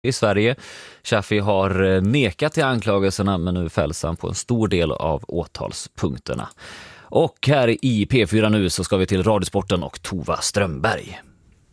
i Sverige. Shaffi har nekat till anklagelserna, men nu fälls han på en stor del av åtalspunkterna. Och här i P4 nu så ska vi till Radiosporten och Tova Strömberg.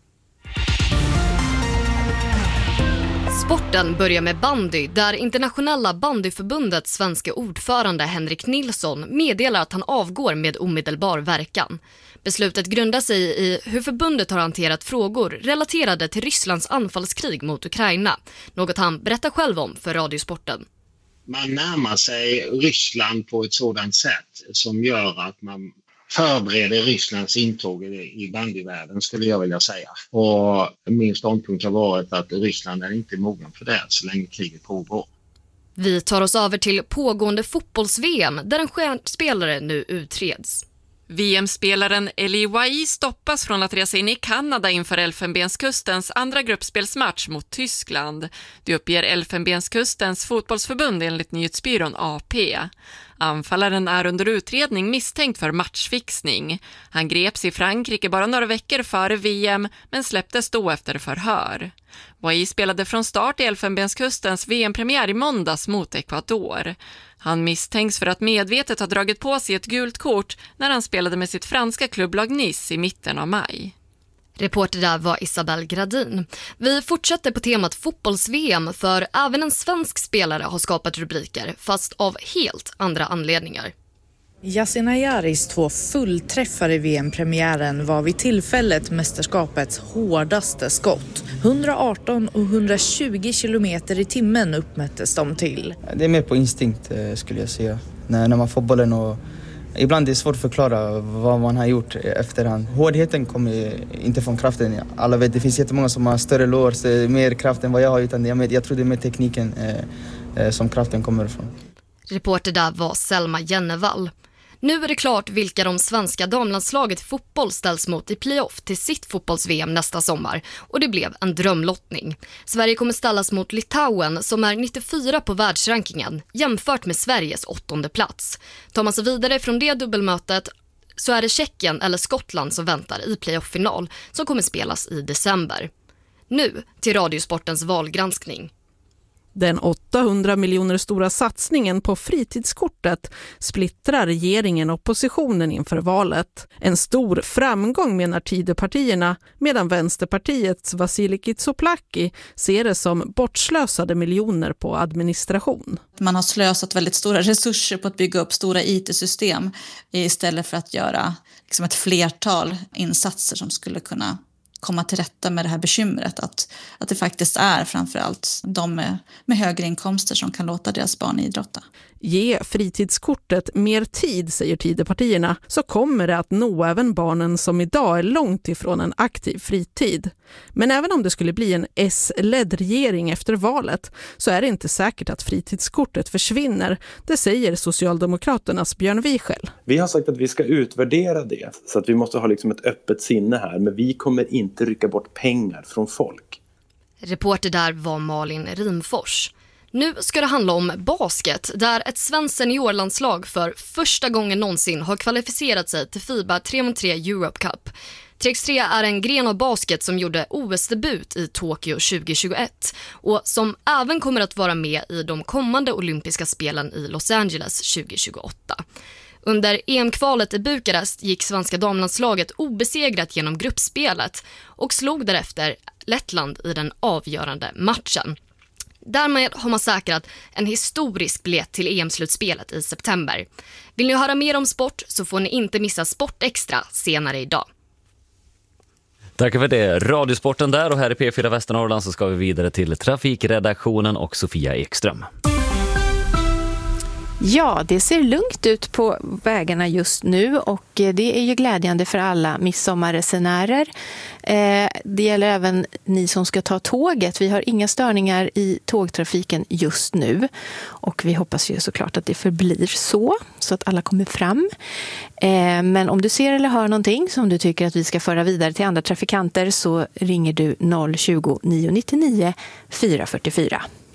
Sporten börjar med bandy, där Internationella bandyförbundets svenska ordförande Henrik Nilsson meddelar att han avgår med omedelbar verkan. Beslutet grundar sig i hur förbundet har hanterat frågor relaterade till Rysslands anfallskrig mot Ukraina, något han berättar själv om för Radiosporten. Man närmar sig Ryssland på ett sådant sätt som gör att man förbereder Rysslands intåg i bandyvärlden, skulle jag vilja säga. Och min ståndpunkt har varit att Ryssland är inte mogen för det så länge kriget pågår. Vi tar oss över till pågående fotbolls-VM där en stjärnspelare nu utreds. VM-spelaren Elie Wahi stoppas från att resa in i Kanada inför Elfenbenskustens andra gruppspelsmatch mot Tyskland. Det uppger Elfenbenskustens fotbollsförbund enligt nyhetsbyrån AP. Anfallaren är under utredning misstänkt för matchfixning. Han greps i Frankrike bara några veckor före VM men släpptes då efter förhör. Wahi spelade från start i Elfenbenskustens VM-premiär i måndags mot Ecuador. Han misstänks för att medvetet ha dragit på sig ett gult kort när han spelade med sitt franska klubblag Nice i mitten av maj. Reporter där var Isabelle Gradin. Vi fortsätter på temat fotbolls-VM för även en svensk spelare har skapat rubriker, fast av helt andra anledningar. Yasin Ayaris 2 fullträffar i VM-premiären var vid tillfället mästerskapets hårdaste skott. 118 och 120 kilometer i timmen uppmättes de till. Det är mer på instinkt skulle jag säga. När man får bollen och ibland är det svårt att förklara vad man har gjort efterhand. Hårdheten kommer inte från kraften. Alla vet, det finns jättemånga som har större lår, mer kraft än vad jag har. Utan jag tror det är med tekniken som kraften kommer ifrån. Reporter där var Selma Jennevall. Nu är det klart vilka de svenska damlandslaget i fotboll ställs mot i playoff till sitt fotbolls-VM nästa sommar. Och det blev en drömlottning. Sverige kommer ställas mot Litauen som är 94 på världsrankingen jämfört med Sveriges 8:e plats. Tar man sig vidare från det dubbelmötet så är det Tjeckien eller Skottland som väntar i playoff-final som kommer spelas i december. Nu till Radiosportens valgranskning. Den 800 miljoner stora satsningen på fritidskortet splittrar regeringen och oppositionen inför valet. En stor framgång menar Tidöpartierna, medan Vänsterpartiets Vasilij Kitsoplaki ser det som bortslösade miljoner på administration. Man har slösat väldigt stora resurser på att bygga upp stora IT-system istället för att göra ett flertal insatser som skulle kunna komma till rätta med det här bekymret att det faktiskt är framförallt de med högre inkomster som kan låta deras barn idrotta. Ge fritidskortet mer tid, säger Tidöpartierna, så kommer det att nå även barnen som idag är långt ifrån en aktiv fritid. Men även om det skulle bli en S-ledd regering efter valet så är det inte säkert att fritidskortet försvinner. Det säger Socialdemokraternas Björn Wiechel. Vi har sagt att vi ska utvärdera det så att vi måste ha ett öppet sinne här, men vi kommer inte rycka bort pengar från folk. Reporter där var Malin Rimfors. Nu ska det handla om basket, där ett svenskt seniorlandslag för första gången någonsin har kvalificerat sig till FIBA 3x3 Europe Cup. 3x3 är en gren av basket som gjorde OS-debut i Tokyo 2021 och som även kommer att vara med i de kommande olympiska spelen i Los Angeles 2028. Under EM-kvalet i Bukarest gick svenska damlandslaget obesegrat genom gruppspelet och slog därefter Lettland i den avgörande matchen. Därmed har man säkrat en historisk biljett till EM-slutspelet i september. Vill ni höra mer om sport så får ni inte missa Sport Extra senare idag. Tack för det. Radiosporten där, och här i P4 Västernorrland så ska vi vidare till trafikredaktionen och Sofia Ekström. Ja, det ser lugnt ut på vägarna just nu och det är ju glädjande för alla midsommarresenärer. Det gäller även ni som ska ta tåget. Vi har inga störningar i tågtrafiken just nu och vi hoppas ju såklart att det förblir så att alla kommer fram. Men om du ser eller hör någonting som du tycker att vi ska föra vidare till andra trafikanter så ringer du 020 999 444.